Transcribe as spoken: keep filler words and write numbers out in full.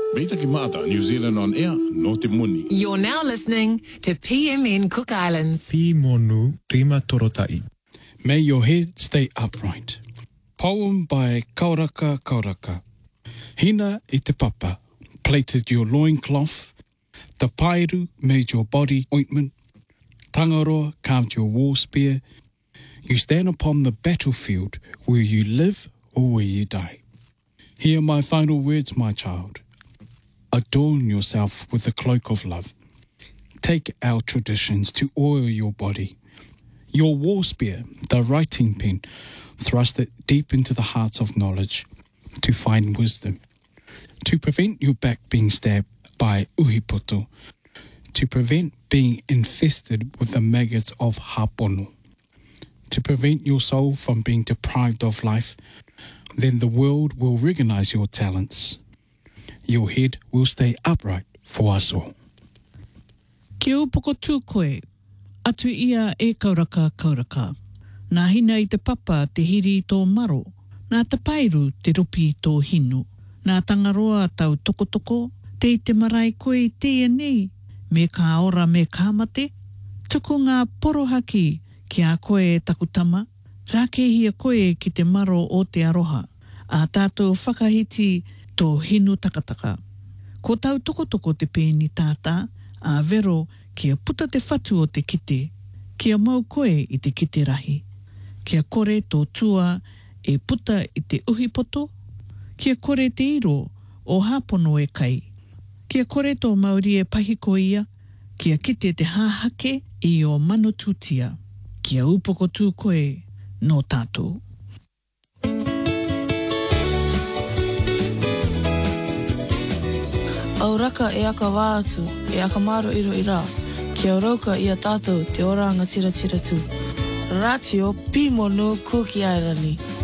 Meita ki maata, New Zealand on air, no te muni. You're now listening to P M N Cook Islands. Pi monu rima torotai. May your head stay upright. Poem by Kauraka Kauraka. Hina i te papa plaited your loincloth. Te pairu made your body ointment. Tangaroa carved your war spear. You stand upon the battlefield where you live or where you die. Hear my final words, my child. Adorn yourself with the cloak of love. Take our traditions to oil your body. Your war spear, the writing pen, thrust it deep into the hearts of knowledge to find wisdom. To prevent your back being stabbed by uhipoto. To prevent being infested with the maggots of hapono. To prevent your soul from being deprived of life. Then the world will recognize your talents. Your head will stay upright for us all. Kia upoko tū koe, atu ia e kauraka kauraka. Nā hina i te papa te hiri i tō maro, nā te pairu te rupi i tō hinu, nā tangaroa tau tokotoko, te i te marae koe i teia nei, me ka ora me ka mate, tuku ngā porohaki ki a koe e takutama, rākehia koe ki te maro o te aroha, a tātou whakahiti tō hinu takataka. Ko tau tokotoko te pēni tātā, a vero kia puta te whatu o te kite, kia mau koe i te kite rahi, kia kore tō tua e puta i te uhipoto, kia kore te iro o hapono e kai, kia kore tō Māori e pahiko ia, kia kite te hāhake i o manotutia, kia upoko tū koe no tātou. Auraka e aka wā atu, e aka maro iro i rā. Kia rauka i a tātou te oranga tira tira tū. Ratio Pi Monu Cook Islands.